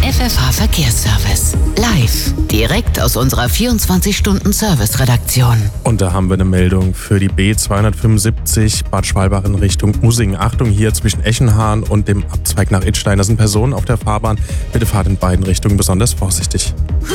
FFH Verkehrsservice. Live, direkt aus unserer 24-Stunden-Service-Redaktion. Und da haben wir eine Meldung für die B275 Bad Schwalbach in Richtung Usingen. Achtung, hier zwischen Eschenhahn und dem Abzweig nach Idstein. Da sind Personen auf der Fahrbahn. Bitte fahrt in beiden Richtungen besonders vorsichtig.